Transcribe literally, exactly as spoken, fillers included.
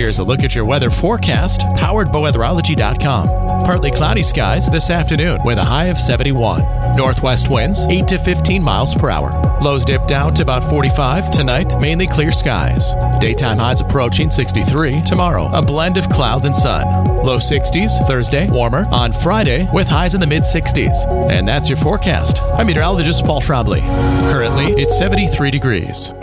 Here's a look at your weather forecast, powered by weatherology dot com. Partly cloudy skies this afternoon with a high of seventy-one. Northwest winds eight to fifteen miles per hour. Lows dip down to about forty-five. Tonight, mainly clear skies. Daytime highs approaching sixty-three. Tomorrow, a blend of clouds and sun. Low sixties Thursday, warmer on Friday with highs in the mid sixties. And that's your forecast. I'm meteorologist Paul Trombley. Currently, it's seventy-three degrees.